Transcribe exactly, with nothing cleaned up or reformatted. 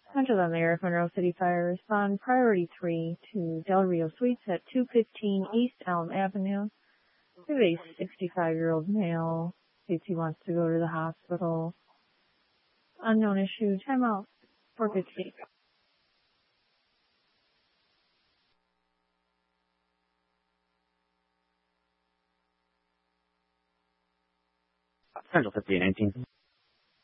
Angela Mayor, Monroe City Fire, respond priority three to Del Rio Suites at two fifteen East Elm Avenue. We have a sixty-five-year-old male. States he wants to go to the hospital. Unknown issue. Timeout. four fifty. Central fifty-eight nineteen.